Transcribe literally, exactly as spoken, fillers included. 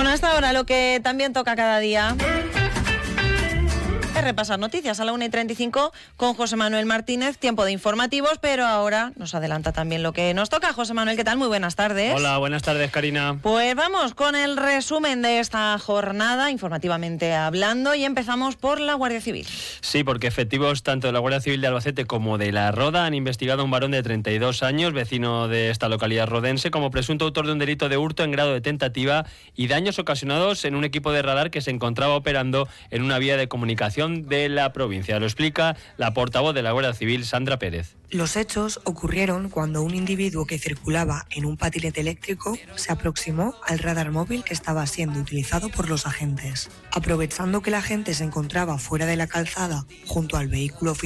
Hasta ahora lo que también toca cada día es repasar noticias a la una y treinta y cinco con José Manuel Martínez, tiempo de informativos, pero ahora nos adelanta también lo que nos toca. José Manuel, ¿qué tal? Muy buenas tardes. Hola, buenas tardes, Karina. Pues vamos con el resumen de esta jornada, informativamente hablando, y empezamos por la Guardia Civil. Sí, porque efectivos tanto de la Guardia Civil de Albacete como de La Roda han investigado a un varón de treinta y dos años, vecino de esta localidad rodense, como presunto autor de un delito de hurto en grado de tentativa y daños ocasionados en un equipo de radar que se encontraba operando en una vía de comunicación de la provincia. Lo explica la portavoz de la Guardia Civil, Sandra Pérez. Los hechos ocurrieron cuando un individuo que circulaba en un patinete eléctrico se aproximó al radar móvil que estaba siendo utilizado por los agentes. Aprovechando que la gente se encontraba fuera de la calzada junto al vehículo